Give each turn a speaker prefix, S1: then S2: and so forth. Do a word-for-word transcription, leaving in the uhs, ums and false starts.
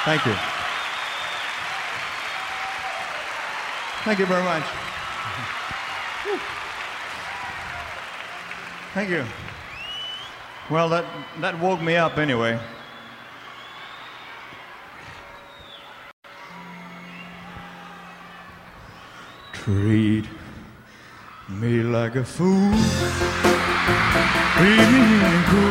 S1: Thank you. Thank you very much. Thank you. Well, that, that woke me up anyway. Treat me like a fool. Treat me cool.